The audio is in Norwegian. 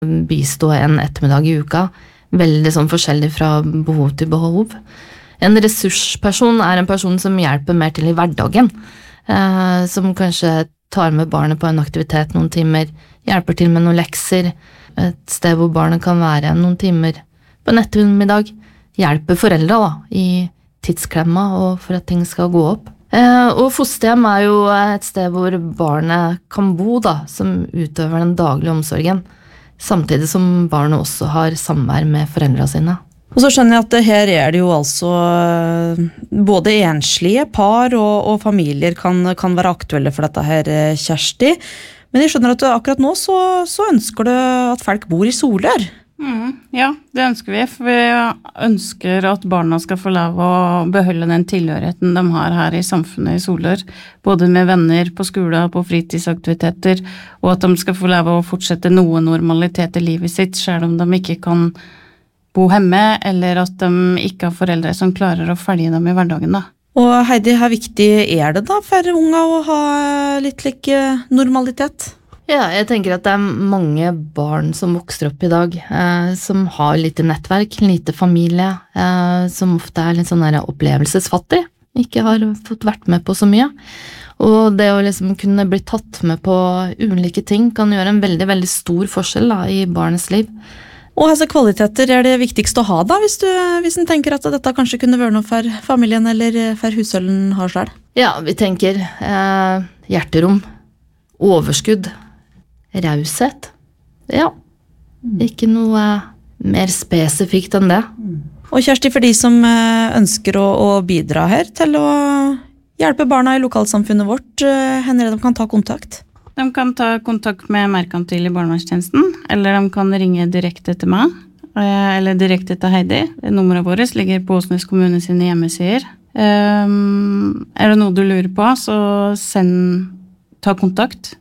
bistå en ettermiddag i uka, veldig sånn forskjellig fra behov til behov. En ressursperson en person som hjelper mer til i hverdagen, som kanskje tar med barnet på en aktivitet noen timer, hjelper til med noen lekser, et sted hvor barnet kan være noen timer på en ettermiddag, hjelper foreldre da, i tidsklemma og for at ting skal gå opp. Og fosterhjem jo et sted hvor barnet kan bo da, som utøver den daglige omsorgen, samtidig som barnet også har samvær med foreldrene sine. Og så skjønner jeg at her det jo altså både enslige par og familier kan være aktuelle for dette her, Kjersti. Men jeg skjønner at akkurat nå så ønsker du at folk bor i Solør. Ja, det ønsker vi, for vi ønsker at barna skal få lov å beholde den tilhørigheten de har her i samfunnet i Solør, både med venner på skole og på fritidsaktiviteter, og at de skal få lov å fortsette noe normalitet i livet sitt, selv om de ikke kan bo hjemme, eller at de ikke har foreldre som klarer å følge dem i hverdagen da. Og Heidi, hvor viktig det da for unga å ha litt normalitet? Ja, jeg tenker at det mange barn som vokser opp i dag, som har lite nettverk, lite familie, som ofte litt sånn der opplevelsesfattig, ikke har fått vært med på så mye. Og det å liksom kunne bli tatt med på ulike ting kan gjøre en veldig, veldig stor forskjell da, i barnets liv. Og hvilke kvaliteter det viktigste å ha da, hvis en tenker at dette kanskje kunne være noe for familien eller for husholden har selv? Ja, vi tenker hjerterom, overskudd, raushet. Ja, ikke noe mer spesifikt enn det. Og Kjersti, for de som ønsker å bidra her til å hjelpe barna i lokalsamfunnet vårt, hender de kan ta kontakt? De kan ta kontakt med Merkantil i barnevernstjenesten, eller de kan ringe direkte til meg, eller direkte til Heidi. Nummeret vårt ligger på Åsnes kommune sine hjemmesider. Det noe du lurer på, så ta kontakt.